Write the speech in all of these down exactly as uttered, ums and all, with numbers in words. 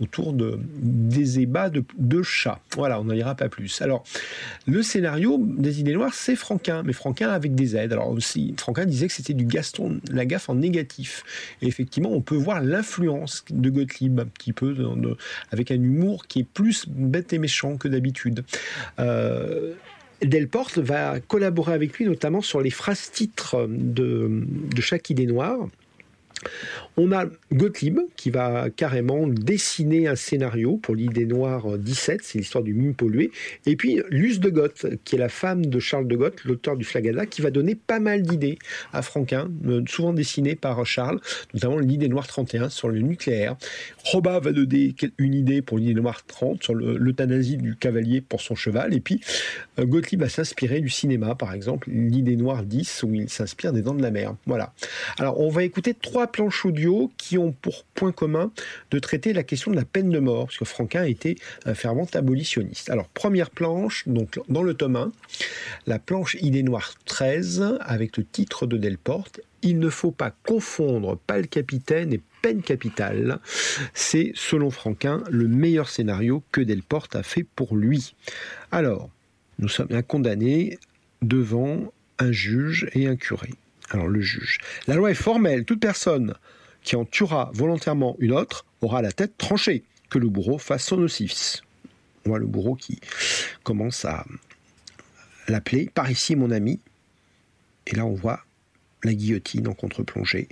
autour de, des ébats de, de chats. Voilà, on n'en dira pas plus. Alors, le scénario des Idées Noires, c'est Franquin, mais Franquin avec des aides. Alors aussi, Franquin disait que c'était du Gaston Lagaffe en négatif. Et effectivement, on peut voir l'influence de Gottlieb un petit peu, de, de, avec un humour qui est plus bête et méchant que d'habitude. Euh, Delporte va collaborer avec lui notamment sur les phrases-titres de, de chaque idée noire. On a Gottlieb qui va carrément dessiner un scénario pour l'idée noire dix-sept, c'est l'histoire du mime pollué. Et puis Luce de Goth, qui est la femme de Charles de Goth, l'auteur du Flagada, qui va donner pas mal d'idées à Franquin, souvent dessinées par Charles, notamment l'idée noire trente et un sur le nucléaire. Robat va donner une idée pour l'idée noire trente sur le, l'euthanasie du cavalier pour son cheval. Et puis Gottlieb va s'inspirer du cinéma, par exemple, l'idée noire dix, où il s'inspire des Dents de la Mer. Voilà. Alors on va écouter trois planches audio qui ont pour point commun de traiter la question de la peine de mort, parce que Franquin était un fervent abolitionniste. Alors, première planche, donc dans le tome un, la planche Idée Noire treize, avec le titre de Delporte, « Il ne faut pas confondre pâle capitaine et peine capitale ». C'est, selon Franquin, le meilleur scénario que Delporte a fait pour lui. Alors, nous sommes un condamné devant un juge et un curé. Alors le juge. La loi est formelle. Toute personne qui en tuera volontairement une autre aura la tête tranchée. Que le bourreau fasse son office. On voit le bourreau qui commence à l'appeler. Par ici, mon ami. Et là, on voit la guillotine en contre-plongée.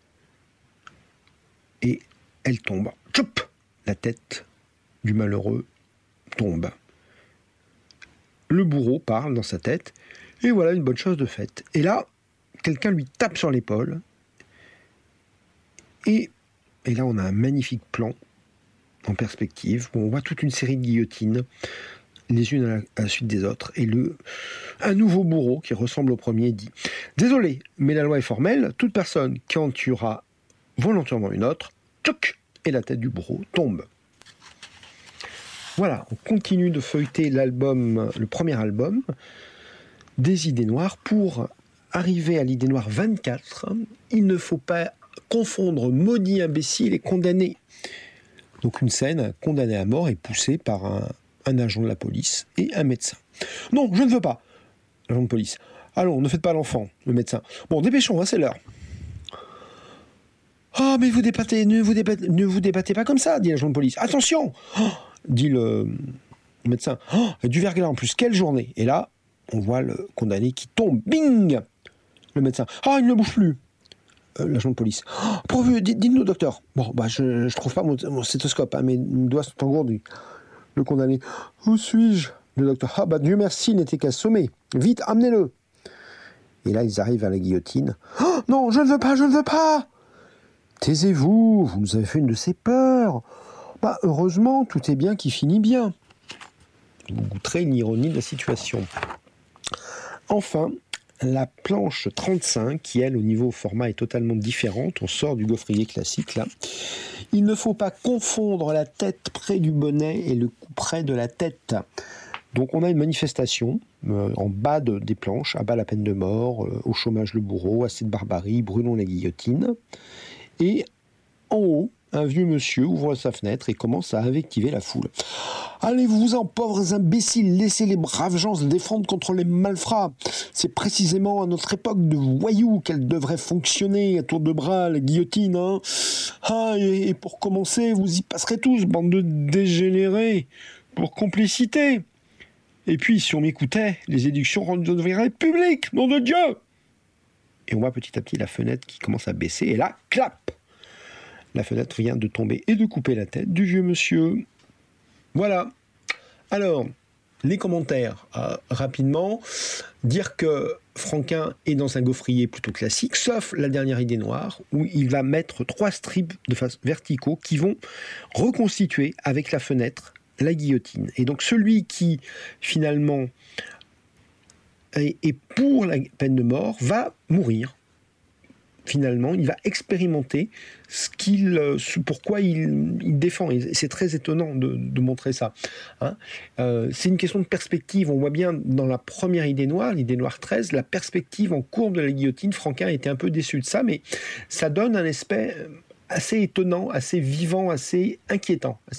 Et elle tombe. Tchoup ! La tête du malheureux tombe. Le bourreau parle dans sa tête. Et voilà une bonne chose de faite. Et là, quelqu'un lui tape sur l'épaule. Et, et là, on a un magnifique plan en perspective où on voit toute une série de guillotines, les unes à la, à la suite des autres. Et le, un nouveau bourreau qui ressemble au premier dit « Désolé, mais la loi est formelle. Toute personne qui en tuera volontairement une autre, tchouk !» et la tête du bourreau tombe. Voilà, on continue de feuilleter l'album, le premier album des Idées Noires pour arriver à l'idée noire vingt-quatre, il ne faut pas confondre maudit, imbécile et condamné. Donc une scène, un condamné à mort est poussé par un, un agent de la police et un médecin. Non, je ne veux pas. L'agent de police. Allons, ne faites pas l'enfant, le médecin. Bon, dépêchons, hein, c'est l'heure. Ah, oh, mais vous débattez, ne, vous débattez, ne vous débattez pas comme ça, dit l'agent de police. Attention, oh, dit le, le médecin. Oh, du verglas en plus, quelle journée. Et là, on voit le condamné qui tombe. Bing! Le médecin. Ah, oh, il ne bouge plus. Euh, l'agent de police. Oh, pourvu, dites-nous, docteur. Bon, bah, je ne trouve pas mon, mon stéthoscope, hein, mais mes doigts sont engourdis. Le condamné. Où suis-je? Le docteur. Ah, bah, Dieu merci, il n'était qu'assommé. Vite, amenez-le. Et là, ils arrivent à la guillotine. Oh, non, je ne veux pas, je ne veux pas. Taisez-vous, vous nous avez fait une de ces peurs. Bah, heureusement, tout est bien qui finit bien. Vous goûterez l'ironie de la situation. Enfin, la planche trente-cinq, qui elle, au niveau format, est totalement différente. On sort du gaufrier classique, là. Il ne faut pas confondre la tête près du bonnet et le cou près de la tête. Donc on a une manifestation euh, en bas de, des planches, à bas la peine de mort, euh, au chômage le bourreau, assez de barbarie, brûlons la guillotine. Et en haut, un vieux monsieur ouvre sa fenêtre et commence à invectiver la foule. « Allez-vous-en, pauvres imbéciles, laissez les braves gens se défendre contre les malfrats. C'est précisément à notre époque de voyous qu'elle devrait fonctionner à tour de bras, la guillotine. Hein ah, et, et pour commencer, vous y passerez tous, bande de dégénérés, pour complicité. Et puis, si on m'écoutait, les éductions redevraient publiques, nom de Dieu !» Et on voit petit à petit la fenêtre qui commence à baisser, et là, clap ! La fenêtre vient de tomber et de couper la tête du vieux monsieur. Voilà. Alors, les commentaires, euh, rapidement. Dire que Franquin est dans un gaufrier plutôt classique, sauf la dernière idée noire, où il va mettre trois strips de face verticaux qui vont reconstituer avec la fenêtre la guillotine. Et donc celui qui, finalement, est, est pour la peine de mort, va mourir. Finalement, il va expérimenter ce qu'il, ce pourquoi il, il défend. Et c'est très étonnant de, de montrer ça. Hein. Euh, c'est une question de perspective. On voit bien dans la première idée noire, l'idée noire treize, la perspective en courbe de la guillotine. Franquin était un peu déçu de ça, mais ça donne un aspect assez étonnant, assez vivant, assez inquiétant.